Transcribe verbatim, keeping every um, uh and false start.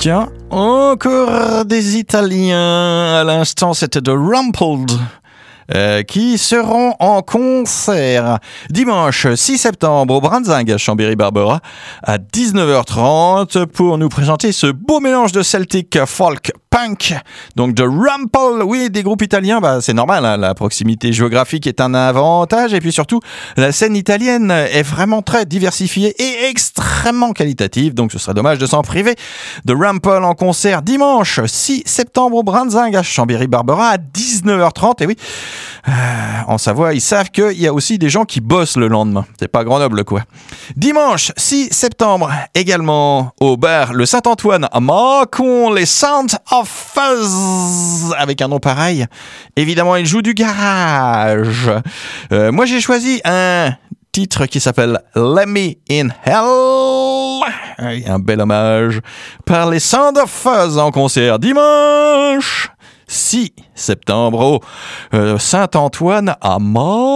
Tiens, encore des Italiens. À l'instant, c'était The Rumpled. Euh, qui seront en concert dimanche six septembre au Branzing à Chambéry-Barbera à dix-neuf heures trente pour nous présenter ce beau mélange de Celtic folk punk. Donc de Rumple, oui, des groupes italiens, bah, c'est normal, hein, la proximité géographique est un avantage et puis surtout la scène italienne est vraiment très diversifiée et extrêmement qualitative, donc ce serait dommage de s'en priver. De Rumple en concert dimanche six septembre au Branzing à Chambéry-Barbera à dix-neuf heures trente, et oui, Euh, en Savoie, ils savent qu'il y a aussi des gens qui bossent le lendemain. C'est pas Grenoble, quoi. Dimanche six septembre, également au bar Le Saint-Antoine à Mâcon, les Sound of Fuzz, avec un nom pareil. Évidemment, ils jouent du garage. Euh, moi, j'ai choisi un titre qui s'appelle Let Me In Hell. Un bel hommage par les Sound of Fuzz en concert dimanche six septembre au euh, Saint-Antoine à Mâcon.